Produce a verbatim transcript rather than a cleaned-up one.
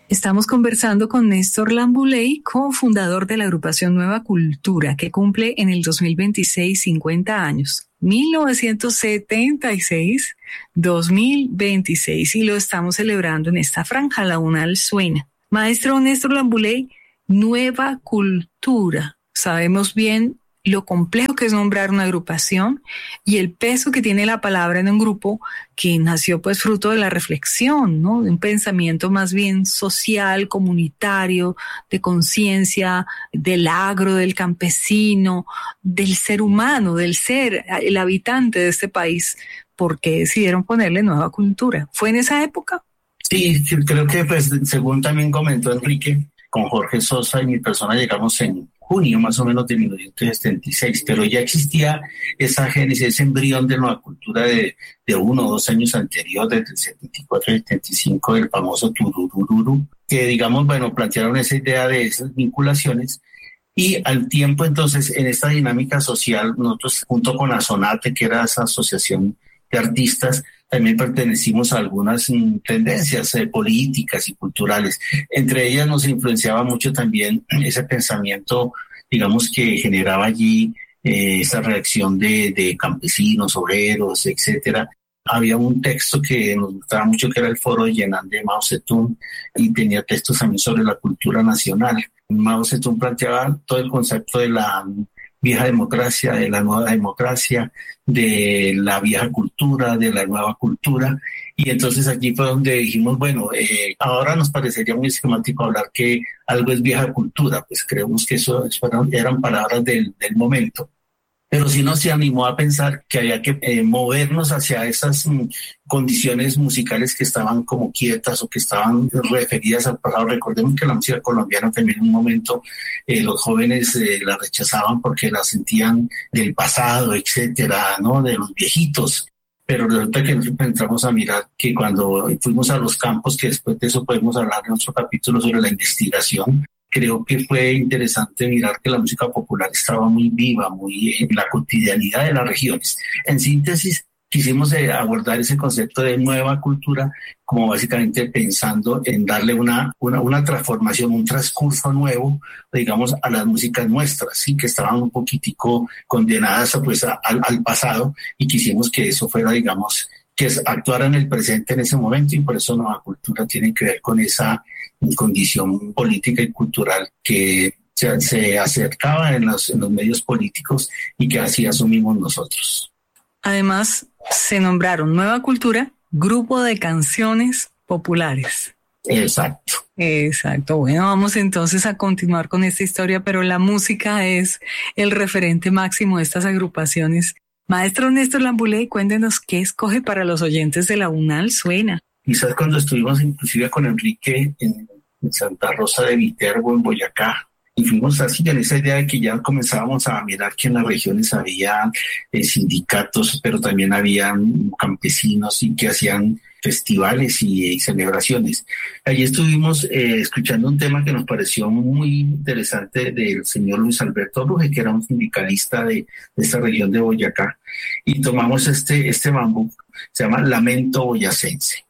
Estamos conversando con Néstor Lambuley, cofundador de la agrupación Nueva Cultura, que cumple en el dos mil veintiséis cincuenta años. mil novecientos setenta y seis a dos mil veintiséis, y lo estamos celebrando en esta franja, la UNAL suena. Maestro Néstor Lambuley, Nueva Cultura. Sabemos bien lo complejo que es nombrar una agrupación y el peso que tiene la palabra en un grupo que nació pues fruto de la reflexión, ¿no? De un pensamiento más bien social, comunitario, de conciencia, del agro, del campesino, del ser humano, del ser, el habitante de este país. ¿Por qué decidieron ponerle Nueva Cultura? ¿Fue en esa época? Sí, creo que pues según también comentó Enrique, con Jorge Sosa y mi persona llegamos en junio más o menos de mil novecientos setenta y seis, pero ya existía esa génesis, ese embrión de Nueva Cultura de, de uno o dos años anteriores, desde el setenta y cuatro y setenta y cinco, del famoso Tururururu, que digamos, bueno, plantearon esa idea de esas vinculaciones. Y al tiempo, entonces, en esta dinámica social, nosotros, junto con ASONATE, que era esa asociación de artistas, también pertenecimos a algunas mm, tendencias eh, políticas y culturales. Entre ellas nos influenciaba mucho también ese pensamiento, digamos, que generaba allí eh, esa reacción de, de campesinos, obreros, etcétera. Había un texto que nos gustaba mucho, que era el Foro de Yenan de Mao Zedong, y tenía textos también sobre la cultura nacional. Mao Zedong planteaba todo el concepto de la vieja democracia, de la nueva democracia, de la vieja cultura, de la nueva cultura. Y entonces aquí fue donde dijimos, bueno, eh, ahora nos parecería muy esquemático hablar que algo es vieja cultura, pues creemos que eso fueron, eran palabras del, del momento. Pero sí nos animó a pensar que había que eh, movernos hacia esas mm, condiciones musicales que estaban como quietas o que estaban referidas al pasado. Recordemos que la música colombiana también en un momento eh, los jóvenes eh, la rechazaban porque la sentían del pasado, etcétera, ¿no? De los viejitos. Pero resulta que nosotros entramos a mirar que cuando fuimos a los campos, que después de eso podemos hablar en otro capítulo sobre la investigación, creo que fue interesante mirar que la música popular estaba muy viva, muy en la cotidianidad de las regiones. En síntesis, quisimos eh, abordar ese concepto de nueva cultura como básicamente pensando en darle una, una, una transformación, un transcurso nuevo, digamos, a las músicas nuestras, ¿sí? Que estaban un poquitico condenadas pues, a, al, al pasado, y quisimos que eso fuera, digamos, que actuara en el presente en ese momento, y por eso Nueva Cultura tiene que ver con esa condición política y cultural que se, se acercaba en los, en los medios políticos y que así asumimos nosotros. Además, se nombraron Nueva Cultura, grupo de canciones populares. Exacto. Exacto. Bueno, vamos entonces a continuar con esta historia, pero la música es el referente máximo de estas agrupaciones. Maestro Néstor Lambuley, cuéntenos qué escoge para los oyentes de la UNAL Suena. Quizás cuando estuvimos inclusive con Enrique en, en Santa Rosa de Viterbo, en Boyacá, y fuimos así en esa idea de que ya comenzábamos a mirar que en las regiones había eh, sindicatos, pero también habían campesinos y que hacían festivales y, y celebraciones. Allí estuvimos eh, escuchando un tema que nos pareció muy interesante del señor Luis Alberto Ruge, que era un sindicalista de, de esta región de Boyacá, y tomamos este, este bambú, se llama Lamento Boyacense.